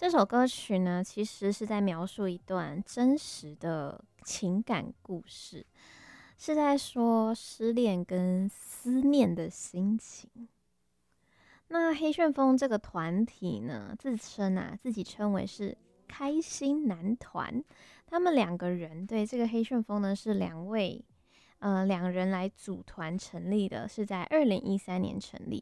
这首歌曲呢，其实是在描述一段真实的情感故事，是在说失恋跟思念的心情。那黑旋风这个团体呢，自己称为是开心男团。他们两个人，对，这个黑旋风呢是两人来组团成立的，是在2013年成立。